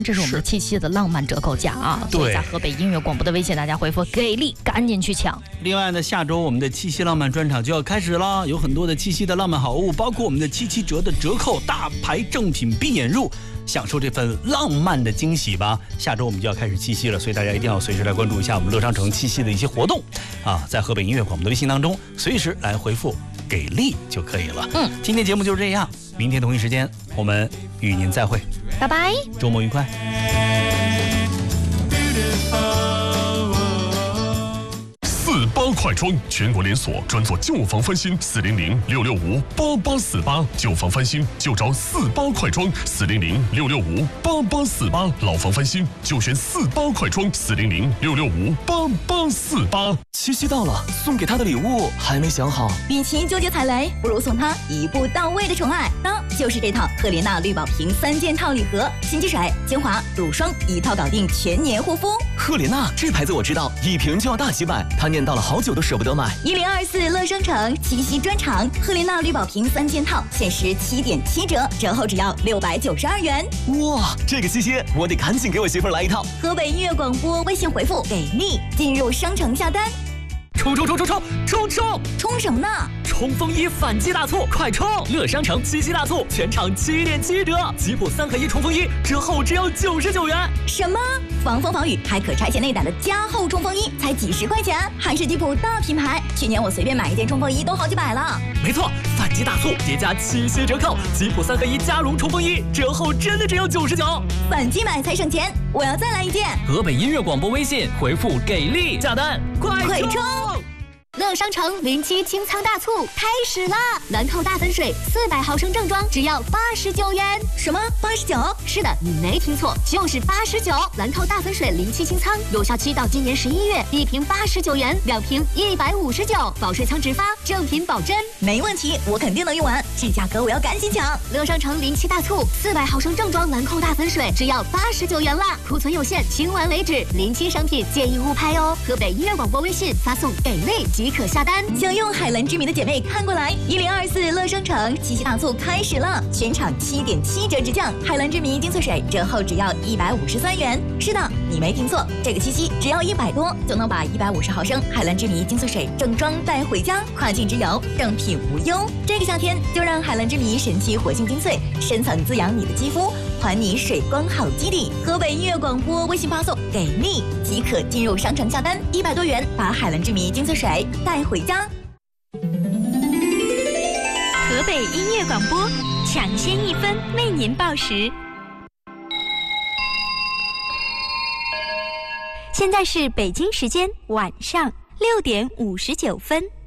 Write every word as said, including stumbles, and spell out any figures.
这是我们的七夕的浪漫折扣价啊！所以在河北音乐广播的微信，大家回复给力，赶紧去抢。 另外呢，下周我们的七夕浪漫专场就要开始了，有很多的七夕的浪漫好物，包括我们的七七折的折扣，大牌正品闭眼入，享受这份浪漫的惊喜吧。下周我们就要开始七夕了，所以大家一定要随时来关注一下我们乐商城七夕的一些活动啊，在河北音乐广播的微信当中，随时来回复给力就可以了。嗯，今天节目就是这样，明天同一时间我们与您再会， 拜拜， 周末愉快。 四八快装全国连锁，专做旧房翻新，四零零六六五八八四八，旧房翻新就找四八快装，四零零六六五八八四八，老房翻新就选四八快装，四零零六六五八八四八。 七夕到了，送给他的礼物还没想好， 与其纠结踩雷，不如送他一步到位的宠爱，那就是这套赫莲娜绿宝瓶三件套礼盒，新积水、精华、乳霜一套搞定，全年护肤。 赫莲娜这牌子我知道，一瓶就要大几百，他念叨了好久都舍不得买。 一零二四乐商城七夕专场，赫莲娜绿宝瓶三件套限时七点七折，折后只要六百九十二元。 哇，这个七夕我得赶紧给我媳妇来一套。 河北音乐广播微信回复给力，进入商城下单。 冲冲冲冲冲冲冲！ 冲什么呢？ 冲锋衣反季大促，快冲！乐商城七夕大促，全场七点七折，吉普三合一冲锋衣折后只要九十九元。 什么？防风防雨还可拆卸内胆的加厚冲锋衣才几十块钱，还是吉普大品牌。去年我随便买一件冲锋衣都好几百了。 没错，反季大促叠加七夕折扣，吉普三合一加绒冲锋衣折后真的只要九十九。 反季买才省钱，我要再来一件。 河北音乐广播微信回复给力下单，快快冲！ 乐商城零七清仓大促开始啦！兰蔻大粉水四百毫升正装只要八十九元。 什么？八十九？ 是的，你没听错，就是八十九。兰蔻大粉水零七清仓有效期到今年十一月，一瓶八十九元，两瓶一百五十九，保水仓直发，正品保真。 没问题，我肯定能用完，这价格我要赶紧抢。 乐商城零七大促，四百毫升正装兰蔻大粉水只要八十九元啦，库存有限，清完为止。零七商品建议勿拍哦。河北音乐广播微信发送给力即可下单。 想用海蓝之谜的姐妹看过来，一零二四乐商城七夕大促开始了，全场七点七折直降，海蓝之谜精粹水折后只要一百五十三元。是的，你没听错，这个七夕只要一百多就能把一百五十毫升海蓝之谜精粹水正装带回家，跨境之游正品无忧。这个夏天就让海蓝之谜神奇活性精粹深层滋养你的肌肤，还你水光好基底。河北音乐广播微信发送给力即可进入商城下单，一百多元把海蓝之谜精粹水带回家。 河北音乐广播抢先一分为您报时。现在是北京时间晚上六点五十九分。